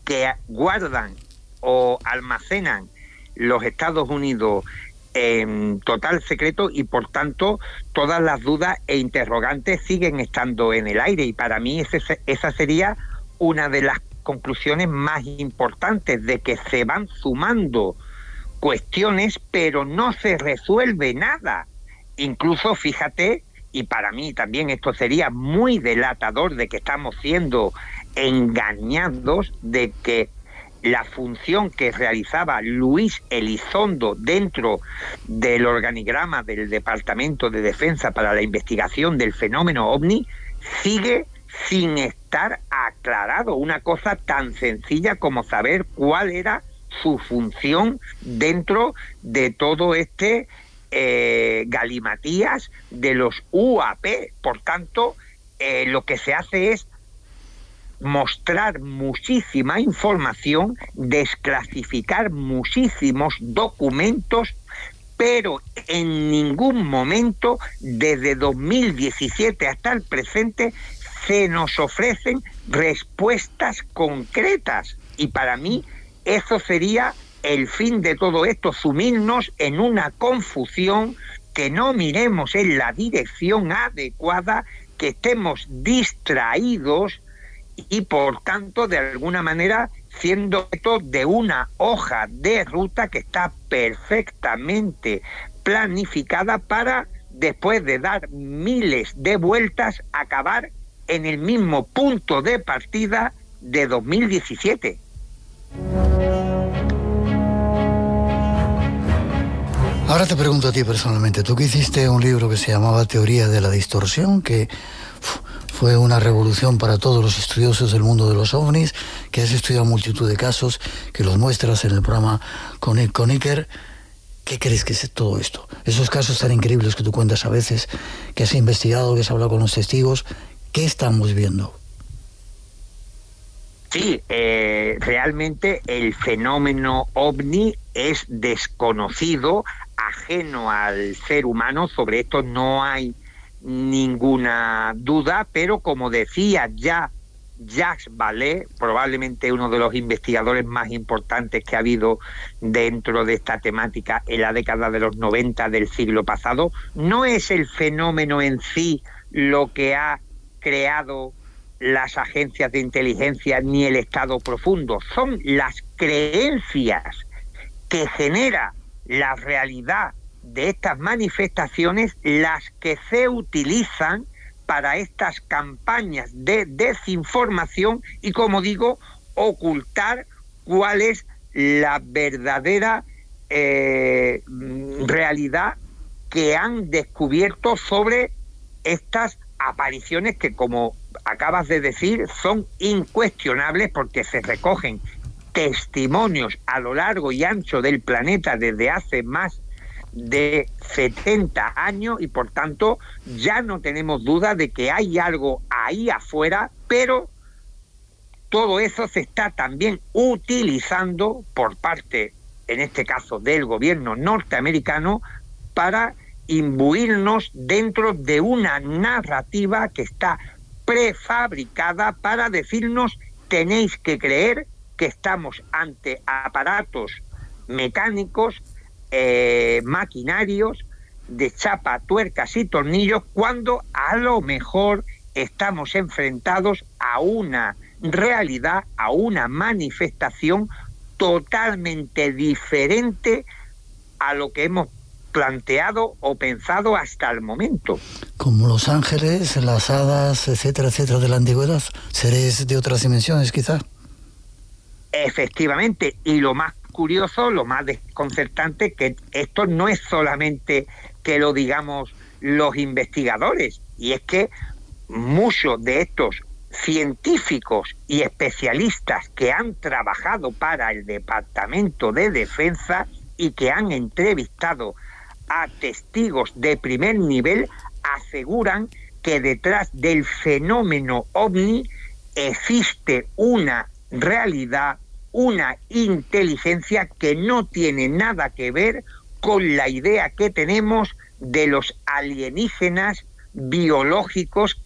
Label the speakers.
Speaker 1: que guardan o almacenan los Estados Unidos en total secreto, y por tanto todas las dudas e interrogantes siguen estando en el aire, y para mí esa sería una de las conclusiones más importantes, de que se van sumando cuestiones pero no se resuelve nada. Incluso fíjate, y para mí también esto sería muy delatador de que estamos siendo engañados, de que la función que realizaba Luis Elizondo dentro del organigrama del Departamento de Defensa para la investigación del fenómeno OVNI sigue sin estar aclarado. Una cosa tan sencilla como saber cuál era su función dentro de todo este galimatías de los UAP. Por tanto, lo que se hace es mostrar muchísima información, desclasificar muchísimos documentos, pero en ningún momento, desde 2017 hasta el presente, se nos ofrecen respuestas concretas. Y para mí eso sería el fin de todo esto, sumirnos en una confusión, que no miremos en la dirección adecuada, que estemos distraídos y por tanto de alguna manera siendo esto de una hoja de ruta que está perfectamente planificada para, después de dar miles de vueltas, acabar en el mismo punto de partida de 2017.
Speaker 2: Ahora te pregunto a ti personalmente, tú que hiciste un libro que se llamaba Teoría de la Distorsión, que fue una revolución para todos los estudiosos del mundo de los ovnis, que has estudiado multitud de casos, que los muestras en el programa con Iker. ¿Qué crees que es todo esto? Esos casos tan increíbles que tú cuentas a veces, que has investigado, que has hablado con los testigos, ¿qué estamos viendo?
Speaker 1: Sí, realmente el fenómeno OVNI es desconocido, ajeno al ser humano. Sobre esto no hay ninguna duda, pero como decía ya Jacques Vallée, probablemente uno de los investigadores más importantes que ha habido dentro de esta temática en la década de los 90 del siglo pasado, no es el fenómeno en sí lo que ha creado las agencias de inteligencia ni el Estado profundo, son las creencias que genera la realidad de estas manifestaciones las que se utilizan para estas campañas de desinformación y, como digo, ocultar cuál es la verdadera realidad que han descubierto sobre estas apariciones que, como acabas de decir, son incuestionables porque se recogen testimonios a lo largo y ancho del planeta desde hace más de 70 años, y por tanto ya no tenemos duda de que hay algo ahí afuera, pero todo eso se está también utilizando por parte, en este caso, del gobierno norteamericano para imbuirnos dentro de una narrativa que está prefabricada para decirnos: tenéis que creer que estamos ante aparatos mecánicos, maquinarios de chapa, tuercas y tornillos, cuando a lo mejor estamos enfrentados a una realidad, a una manifestación totalmente diferente a lo que hemos planteado o pensado hasta el momento.
Speaker 2: Como los ángeles, las hadas, etcétera, etcétera, de la antigüedad, seres de otras dimensiones, quizá.
Speaker 1: Efectivamente, y lo más curioso, lo más desconcertante, que esto no es solamente que lo digamos los investigadores, y es que muchos de estos científicos y especialistas que han trabajado para el Departamento de Defensa y que han entrevistado a testigos de primer nivel aseguran que detrás del fenómeno OVNI existe una realidad, una inteligencia que no tiene nada que ver con la idea que tenemos de los alienígenas biológicos